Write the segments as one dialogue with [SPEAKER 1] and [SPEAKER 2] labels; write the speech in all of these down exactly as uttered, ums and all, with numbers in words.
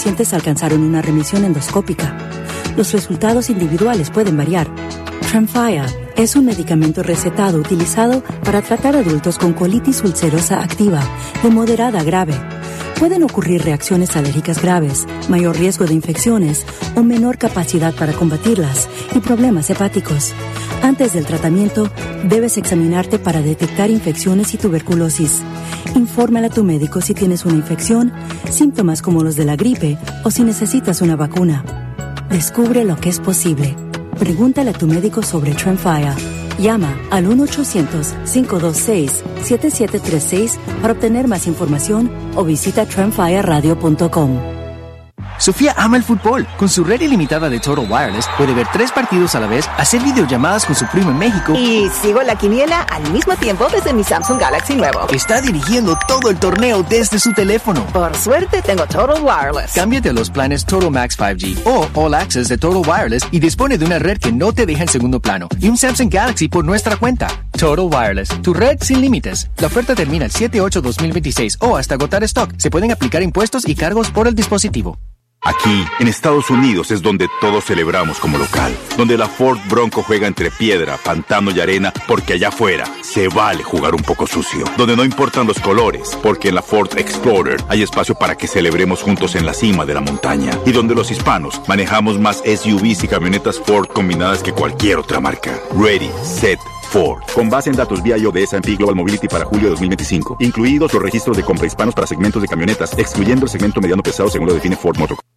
[SPEAKER 1] pacientes alcanzaron una remisión endoscópica. Los resultados individuales pueden variar. Tremfya es un medicamento recetado utilizado para tratar adultos con colitis ulcerosa activa, de moderada a grave. Pueden ocurrir reacciones alérgicas graves, mayor riesgo de infecciones o menor capacidad para combatirlas y problemas hepáticos. Antes del tratamiento, debes examinarte para detectar infecciones y tuberculosis. Infórmale a tu médico si tienes una infección, síntomas como los de la gripe o si necesitas una vacuna. Descubre lo que es posible. Pregúntale a tu médico sobre Tremfya. Llama al uno ochocientos, cinco dos seis, siete siete tres seis para obtener más información o visita tremfya radio punto com.
[SPEAKER 2] Sofía ama el fútbol. Con su red ilimitada de Total Wireless puede ver tres partidos a la vez, hacer videollamadas con su primo en México
[SPEAKER 3] y sigo la quiniela al mismo tiempo desde mi Samsung Galaxy nuevo.
[SPEAKER 2] Está dirigiendo todo el torneo desde su teléfono.
[SPEAKER 3] Por suerte tengo Total Wireless.
[SPEAKER 2] Cámbiate a los planes Total Max cinco G o All Access de Total Wireless y dispone de una red que no te deja en segundo plano y un Samsung Galaxy por nuestra cuenta. Total Wireless, tu red sin límites. La oferta termina el siete ocho dos mil veintiséis o hasta agotar stock. Se pueden aplicar impuestos y cargos por el dispositivo.
[SPEAKER 4] Aquí, en Estados Unidos, es donde todos celebramos como local. Donde la Ford Bronco juega entre piedra, pantano y arena, porque allá afuera se vale jugar un poco sucio. Donde no importan los colores, porque en la Ford Explorer hay espacio para que celebremos juntos en la cima de la montaña. Y donde los hispanos manejamos más S U Vs y camionetas Ford combinadas que cualquier otra marca. Ready, set, Ford. Con base en datos vía I O de S and P Global Mobility para julio de dos mil veinticinco. Incluidos los registros de compra hispanos para segmentos de camionetas, excluyendo el segmento mediano pesado según lo define Ford Motor.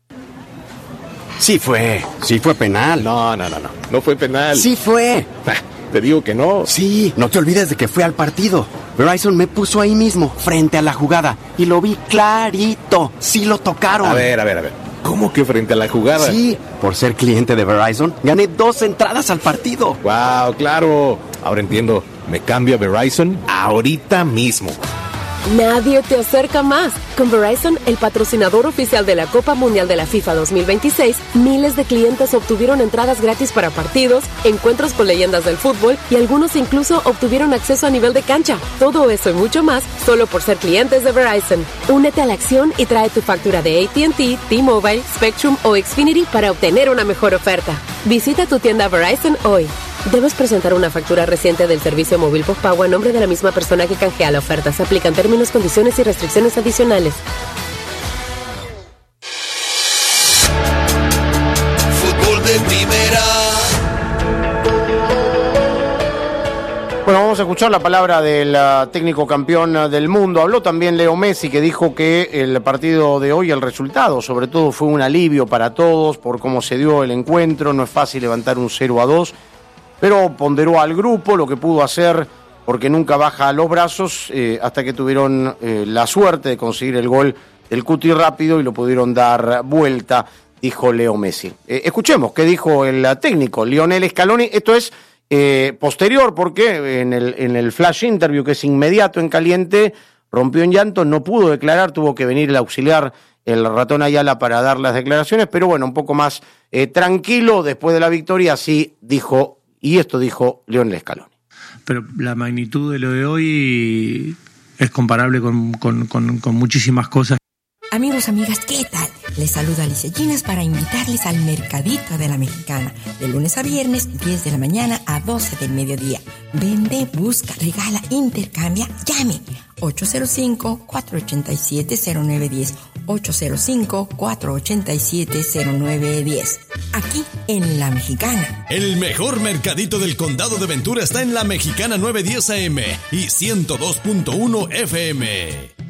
[SPEAKER 5] Sí fue, sí fue penal.
[SPEAKER 6] No, no, no, no, no fue penal.
[SPEAKER 5] Sí fue.
[SPEAKER 6] Te digo que no.
[SPEAKER 5] Sí, no te olvides de que fue al partido. Verizon me puso ahí mismo, frente a la jugada, y lo vi clarito. Sí lo tocaron.
[SPEAKER 6] A ver, a ver, a ver. ¿Cómo que frente a la jugada?
[SPEAKER 5] Sí, por ser cliente de Verizon, gané dos entradas al partido.
[SPEAKER 6] Wow, claro. Ahora entiendo. Me cambio a Verizon ahorita mismo.
[SPEAKER 7] Nadie te acerca más. Con Verizon, el patrocinador oficial de la Copa Mundial de la FIFA dos mil veintiséis, miles de clientes obtuvieron entradas gratis para partidos, encuentros con leyendas del fútbol y algunos incluso obtuvieron acceso a nivel de cancha. Todo eso y mucho más solo por ser clientes de Verizon. Únete a la acción y trae tu factura de A T and T, T-Mobile, Spectrum o Xfinity para obtener una mejor oferta. Visita tu tienda Verizon hoy. Debes presentar una factura reciente del servicio móvil postpago a nombre de la misma persona que canjea la oferta. Se aplican términos, condiciones y restricciones adicionales.
[SPEAKER 8] Fútbol de primera.
[SPEAKER 9] Bueno, vamos a escuchar la palabra del uh, técnico campeón del mundo. Habló también Leo Messi, que dijo que el partido de hoy, el resultado, sobre todo, fue un alivio para todos por cómo se dio el encuentro. No es fácil levantar un cero a dos. Pero ponderó al grupo lo que pudo hacer, porque nunca baja los brazos, eh, hasta que tuvieron eh, la suerte de conseguir el gol del Cuti rápido y lo pudieron dar vuelta, dijo Leo Messi. Eh, escuchemos qué dijo el técnico Lionel Scaloni. Esto es eh, posterior, porque en el, en el flash interview, que es inmediato en caliente, rompió en llanto, no pudo declarar, tuvo que venir el auxiliar, el ratón Ayala, para dar las declaraciones, pero bueno, un poco más eh, tranquilo después de la victoria, así dijo. Y esto dijo Lionel Scaloni.
[SPEAKER 10] Pero la magnitud de lo de hoy es comparable con, con, con, con muchísimas cosas.
[SPEAKER 11] Amigos, amigas, ¿qué tal? Les saluda Alicia Ginas para invitarles al Mercadito de la Mexicana, de lunes a viernes, diez de la mañana a doce del mediodía. Vende, busca, regala, intercambia, llame. ocho cero cinco, cuatro ocho siete, cero nueve uno cero. ocho cero cinco, cuatro ocho siete, cero nueve uno cero. Aquí en La Mexicana.
[SPEAKER 8] El mejor mercadito del condado de Ventura está en La Mexicana novecientos diez A M y ciento dos punto uno F M.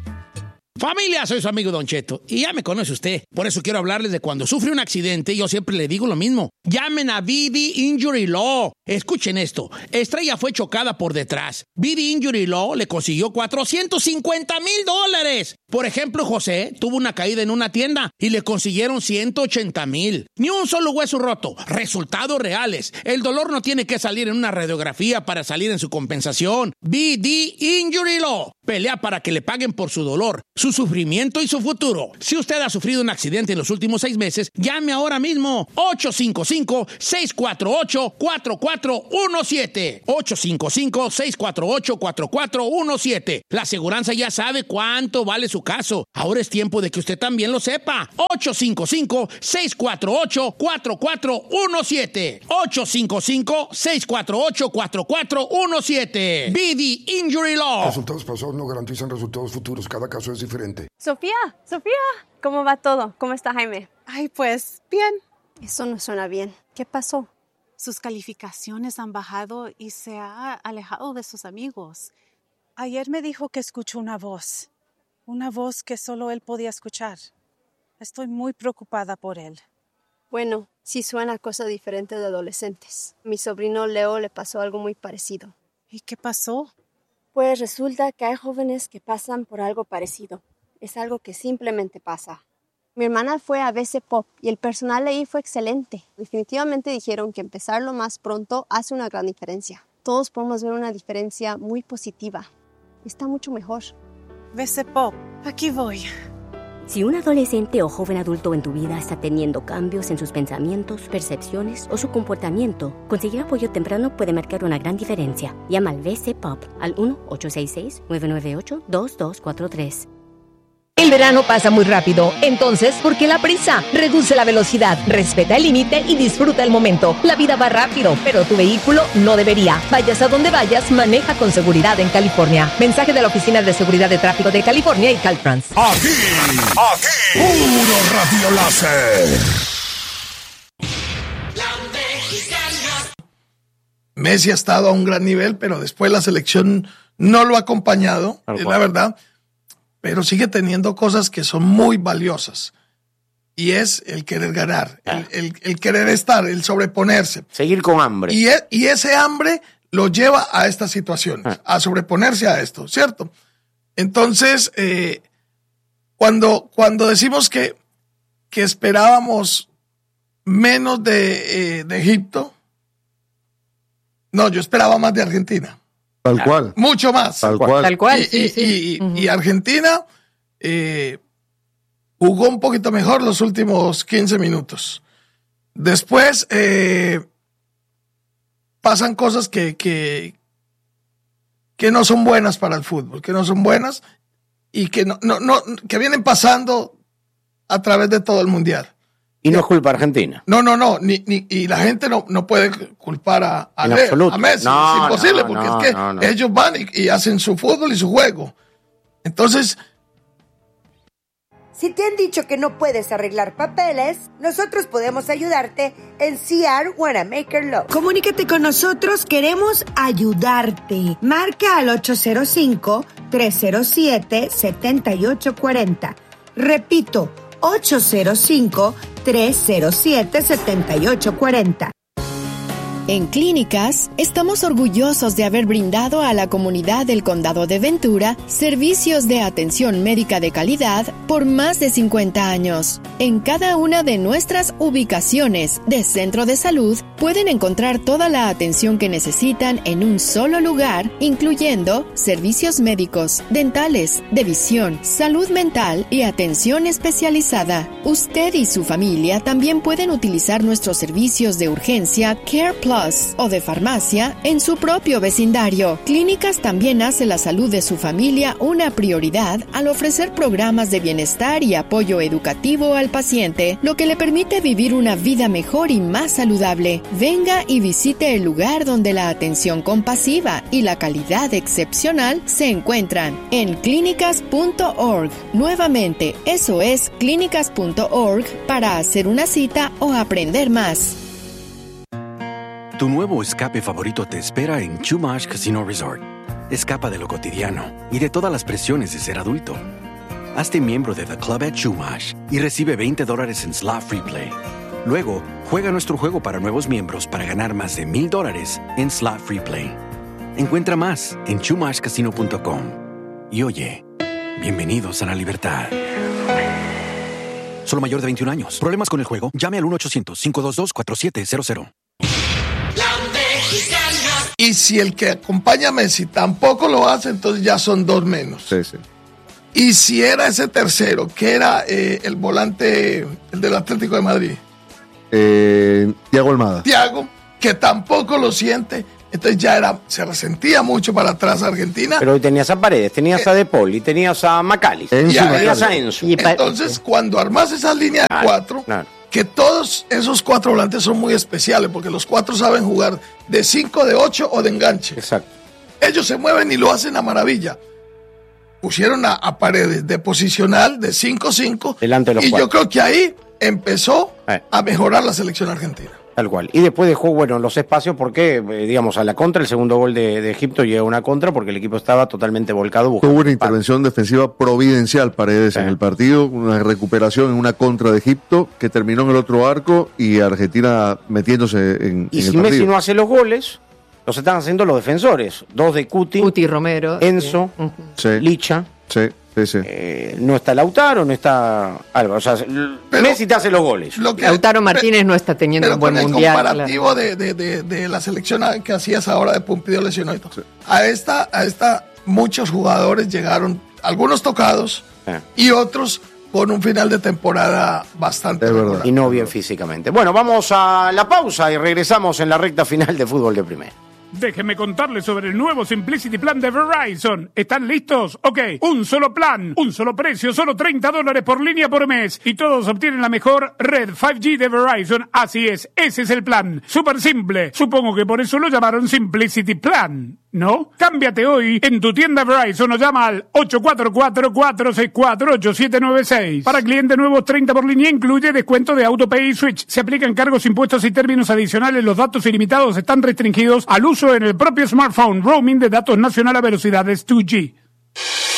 [SPEAKER 12] Familia, soy su amigo Don Cheto y ya me conoce usted. Por eso quiero hablarles de cuando sufre un accidente. Yo siempre le digo lo mismo. Llamen a V D Injury Law. Escuchen esto. Estrella fue chocada por detrás. V D Injury Law le consiguió cuatrocientos cincuenta mil dólares. Por ejemplo, José tuvo una caída en una tienda y le consiguieron ciento ochenta mil. Ni un solo hueso roto. Resultados reales. El dolor no tiene que salir en una radiografía para salir en su compensación. V D Injury Law. Pelea para que le paguen por su dolor, su sufrimiento y su futuro. Si usted ha sufrido un accidente en los últimos seis meses, llame ahora mismo. ocho cinco cinco, seis cuatro ocho, cuatro cuatro uno siete. ocho cinco cinco, seis cuatro ocho, cuatro cuatro uno siete. La aseguranza ya sabe cuánto vale su su caso. Ahora es tiempo de que usted también lo sepa. ocho cinco cinco, seis cuatro ocho, cuatro cuatro uno siete. ocho cinco cinco, seis cuatro ocho, cuatro cuatro uno siete. B D Injury Law.
[SPEAKER 13] Resultados pasados no garantizan resultados futuros. Cada caso es diferente.
[SPEAKER 14] Sofía, Sofía, ¿cómo va todo? ¿Cómo está Jaime?
[SPEAKER 15] Ay, pues, bien.
[SPEAKER 14] Eso no suena bien. ¿Qué pasó?
[SPEAKER 15] Sus calificaciones han bajado y se ha alejado de sus amigos. Ayer me dijo que escuchó una voz. Una voz que solo él podía escuchar. Estoy muy preocupada por él.
[SPEAKER 14] Bueno, sí suena cosa diferente de adolescentes. A mi sobrino Leo le pasó algo muy parecido.
[SPEAKER 15] ¿Y qué pasó?
[SPEAKER 14] Pues resulta que hay jóvenes que pasan por algo parecido. Es algo que simplemente pasa. Mi hermana fue a B C Pop y el personal ahí fue excelente. Definitivamente dijeron que empezarlo más pronto hace una gran diferencia. Todos podemos ver una diferencia muy positiva. Está mucho mejor.
[SPEAKER 15] B C Pop, aquí voy.
[SPEAKER 1] Si un adolescente o joven adulto en tu vida está teniendo cambios en sus pensamientos, percepciones o su comportamiento, conseguir apoyo temprano puede marcar una gran diferencia. Llama al B C Pop al uno ocho seis seis, nueve nueve ocho, dos dos cuatro tres.
[SPEAKER 16] El verano pasa muy rápido, entonces, ¿por qué la prisa? Reduce la velocidad, respeta el límite y disfruta el momento. La vida va rápido, pero tu vehículo no debería. Vayas a donde vayas, maneja con seguridad en California. Mensaje de la Oficina de Seguridad de Tráfico de California y Caltrans.
[SPEAKER 17] Aquí, aquí, puro radio láser.
[SPEAKER 18] Messi ha estado a un gran nivel, pero después la selección no lo ha acompañado, es la verdad. Pero sigue teniendo cosas que son muy valiosas. Y es el querer ganar, el, el, el querer estar, el sobreponerse.
[SPEAKER 9] Seguir con hambre.
[SPEAKER 18] Y, es, y ese hambre lo lleva a estas situaciones, ah. a sobreponerse a esto, ¿cierto? Entonces, eh, cuando, cuando decimos que, que esperábamos menos de, eh, de Egipto, no, yo esperaba más de Argentina.
[SPEAKER 19] Tal cual.
[SPEAKER 18] Mucho más.
[SPEAKER 19] Tal cual.
[SPEAKER 16] Tal cual,
[SPEAKER 18] y,
[SPEAKER 16] sí,
[SPEAKER 18] y,
[SPEAKER 16] sí.
[SPEAKER 18] Y,
[SPEAKER 16] Uh-huh.
[SPEAKER 18] y Argentina eh, jugó un poquito mejor los últimos quince minutos. Después eh, pasan cosas que, que, que no son buenas para el fútbol, que no son buenas y que, no, no, no, que vienen pasando a través de todo el mundial.
[SPEAKER 9] Y no es culpa argentina.
[SPEAKER 18] No, no, no. Ni, ni, y la gente no, no puede culpar a, a,
[SPEAKER 9] en
[SPEAKER 18] Le,
[SPEAKER 9] absoluto.
[SPEAKER 18] a Messi.
[SPEAKER 9] No,
[SPEAKER 18] es imposible,
[SPEAKER 9] no,
[SPEAKER 18] porque
[SPEAKER 9] no,
[SPEAKER 18] es que
[SPEAKER 9] no, no.
[SPEAKER 18] ellos van y, y hacen su fútbol y su juego. Entonces,
[SPEAKER 20] si te han dicho que no puedes arreglar papeles, nosotros podemos ayudarte en C R Wanamaker Law.
[SPEAKER 21] Comunícate con nosotros, queremos ayudarte. Marca al ocho cero cinco, tres cero siete, siete ocho cuatro cero. Repito, ocho cero cinco, tres cero siete, siete ocho cuatro cero.
[SPEAKER 22] En Clínicas, estamos orgullosos de haber brindado a la comunidad del Condado de Ventura servicios de atención médica de calidad por más de cincuenta años. En cada una de nuestras ubicaciones de centro de salud pueden encontrar toda la atención que necesitan en un solo lugar, incluyendo servicios médicos, dentales, de visión, salud mental y atención especializada. Usted y su familia también pueden utilizar nuestros servicios de urgencia Care Plus o de farmacia en su propio vecindario. Clínicas también hace la salud de su familia una prioridad al ofrecer programas de bienestar y apoyo educativo al paciente, lo que le permite vivir una vida mejor y más saludable. Venga y visite el lugar donde la atención compasiva y la calidad excepcional se encuentran en clínicas punto org. Nuevamente, eso es clínicas punto org para hacer una cita o aprender más.
[SPEAKER 5] Tu nuevo escape favorito te espera en Chumash Casino Resort. Escapa de lo cotidiano y de todas las presiones de ser adulto. Hazte miembro de The Club at Chumash y recibe veinte dólares en Slot Free Play. Luego, juega nuestro juego para nuevos miembros para ganar más de mil dólares en Slot Free Play. Encuentra más en chumash casino punto com. Y oye, bienvenidos a la libertad. Solo mayor de veintiún años. ¿Problemas con el juego? Llame al uno ochocientos, cinco dos dos, cuatro siete cero cero.
[SPEAKER 18] Y si el que acompaña a Messi tampoco lo hace, entonces ya son dos menos.
[SPEAKER 19] Sí, sí.
[SPEAKER 18] Y si era ese tercero, que era eh, el volante, el del Atlético de Madrid.
[SPEAKER 19] Eh, Thiago Almada.
[SPEAKER 18] Thiago, que tampoco lo siente, Entonces ya era, se resentía mucho para atrás Argentina.
[SPEAKER 9] Pero hoy tenías a Paredes, tenías eh, a De Paul y tenías a McAllister,
[SPEAKER 18] y
[SPEAKER 9] tenías a Enzo.
[SPEAKER 18] Entonces, cuando armas esa línea de cuatro, claro. que todos esos cuatro volantes son muy especiales, porque los cuatro saben jugar de cinco, de ocho o de enganche.
[SPEAKER 9] Exacto.
[SPEAKER 18] Ellos se mueven y lo hacen a maravilla. Pusieron a, a Paredes de posicional de cinco cinco.
[SPEAKER 9] Delante de los
[SPEAKER 18] y
[SPEAKER 9] cuatro.
[SPEAKER 18] Yo creo que ahí empezó eh. a mejorar la selección argentina.
[SPEAKER 9] Tal cual. Y después dejó, bueno, los espacios porque, eh, digamos, a la contra, el segundo gol de, de Egipto llega una contra porque el equipo estaba totalmente volcado.
[SPEAKER 3] Buscando. Tuvo una intervención defensiva providencial Paredes sí. en el partido, una recuperación en una contra de Egipto que terminó en el otro arco y Argentina metiéndose en,
[SPEAKER 9] y
[SPEAKER 3] en
[SPEAKER 9] si
[SPEAKER 3] el partido.
[SPEAKER 9] Messi no hace los goles, los están haciendo los defensores. Dos de Cuti,
[SPEAKER 19] Cuti Romero,
[SPEAKER 9] Enzo,
[SPEAKER 3] sí.
[SPEAKER 9] Licha.
[SPEAKER 3] Sí. Sí, sí.
[SPEAKER 9] Eh, no está Lautaro, no está Álvaro. O sea, pero Messi te hace los goles.
[SPEAKER 19] Lo que, Lautaro Martínez no está teniendo un buen
[SPEAKER 18] con el
[SPEAKER 19] mundial.
[SPEAKER 18] Comparativo claro. de, de, de, de la selección que hacías ahora de Pumpido lesionó y todo. Sí. A esta, a esta muchos jugadores llegaron, algunos tocados sí. y otros con un final de temporada bastante
[SPEAKER 9] es verdad. Y no bien físicamente. Bueno, vamos a la pausa y regresamos en la recta final de Fútbol de Primera.
[SPEAKER 23] Déjenme contarles sobre el nuevo Simplicity Plan de Verizon. ¿Están listos? Ok, un solo plan, un solo precio, solo treinta dólares por línea por mes. Y todos obtienen la mejor red cinco G de Verizon. Así es, ese es el plan. Súper simple. Supongo que por eso lo llamaron Simplicity Plan, ¿no? Cámbiate hoy en tu tienda Verizon o llama al ocho cuatro cuatro, cuatro seis cuatro, ocho siete nueve seis. Para clientes nuevos, treinta por línea, incluye descuento de AutoPay y Switch. Se aplican cargos, impuestos y términos adicionales. Los datos ilimitados están restringidos al uso en el propio smartphone. Roaming de datos nacional a velocidades dos G.